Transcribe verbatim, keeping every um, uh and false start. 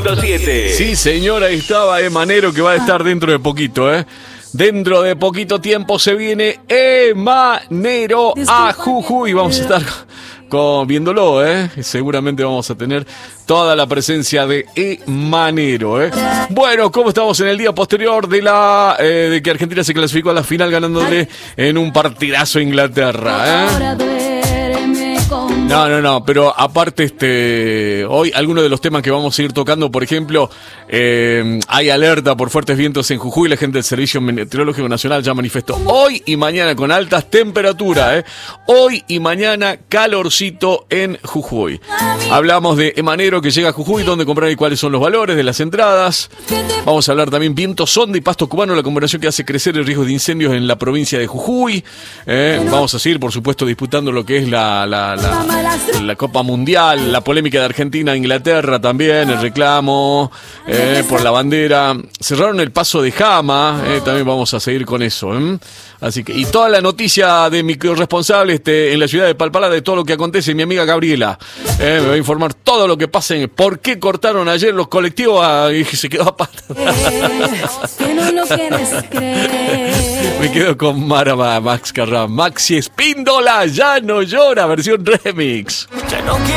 punto siete. Sí, señora, ahí estaba Emanero, que va a estar dentro de poquito, ¿eh? Dentro de poquito tiempo se viene Emanero a Jujuy. Vamos a estar con, viéndolo, ¿eh? Seguramente vamos a tener toda la presencia de Emanero, ¿eh? Bueno, ¿cómo estamos en el día posterior de la eh, de que Argentina se clasificó a la final ganándole en un partidazo a Inglaterra, ¿eh? No, no, no, pero aparte, este, hoy algunos de los temas que vamos a ir tocando, por ejemplo, eh, hay alerta por fuertes vientos en Jujuy. La gente del Servicio Meteorológico Nacional ya manifestó hoy y mañana con altas temperaturas, ¿eh? Hoy y mañana calorcito en Jujuy. Hablamos de Emanero que llega a Jujuy, dónde comprar y cuáles son los valores de las entradas. Vamos a hablar también viento sonda y pasto cubano, la combinación que hace crecer el riesgo de incendios en la provincia de Jujuy. Eh, vamos a seguir, por supuesto, disputando lo que es la, la, la la Copa Mundial, la polémica de Argentina e Inglaterra también, el reclamo eh, por la bandera. Cerraron el paso de Jama, eh, también vamos a seguir con eso, ¿eh? Así que, y toda la noticia de mi corresponsable este, en la ciudad de Palpala de todo lo que acontece, mi amiga Gabriela, eh, me va a informar todo lo que pasa, en por qué cortaron ayer los colectivos a, y se quedó a pata. Me quedo con Mara Max Carrá, Maxi Espíndola, ya no llora, versión remix.